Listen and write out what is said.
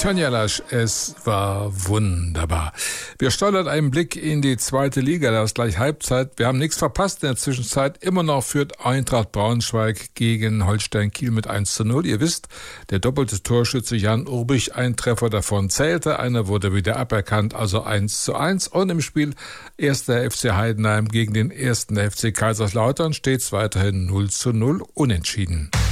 Tanja Jalasch, es war wunderbar. Wir steuern einen Blick in die zweite Liga, da ist gleich Halbzeit. Wir haben nichts verpasst in der Zwischenzeit. Immer noch führt Eintracht Braunschweig gegen Holstein Kiel mit 1:0. Ihr wisst, der doppelte Torschütze Jan Urbich, ein Treffer davon zählte, einer wurde wieder aberkannt, also 1:1. Und im Spiel 1. FC Heidenheim gegen den 1. FC Kaiserslautern steht es weiterhin 0:0 unentschieden.